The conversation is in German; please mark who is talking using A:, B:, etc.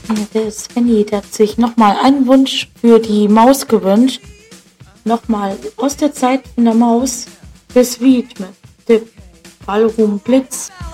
A: Ja, der Svenny, der hat sich nochmal einen Wunsch für die Maus gewünscht. Nochmal aus der Zeit von der Maus. Das Lied mit dem Ballroom Blitz.